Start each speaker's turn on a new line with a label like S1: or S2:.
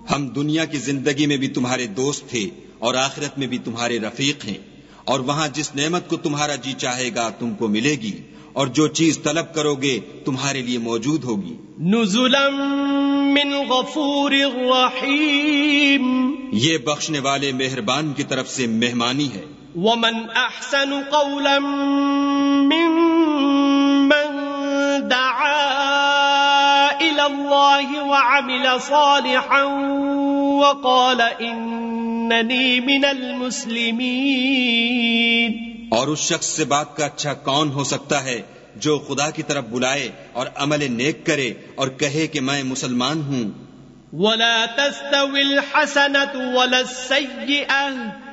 S1: हम दुनिया की जिंदगी में भी तुम्हारे दोस्त थे और आखिरत में भी तुम्हारे रफीक हैं, और वहां जिस नेमत को तुम्हारा जी चाहेगा तुमको मिलेगी, और जो चीज तलब करोगे तुम्हारे लिए मौजूद होगी।
S2: नुज़ुलन मिन गफूरिर रहीम,
S1: ये बख्शने वाले मेहरबान की तरफ से मेहमानी है।
S2: वमन अहसनु क़ौलन मिम्मन दआ इलल्लाहि व अमिल सालिहन व क़ाल इन्ननी मिनल मुस्लिमीन।
S1: और उस शख्स से बात का अच्छा कौन हो सकता है जो खुदा की तरफ बुलाए और अमल नेक करे और कहे कि मैं मुसलमान हूँ।
S2: वला तस्तविल हसनतु वला सय्यिअह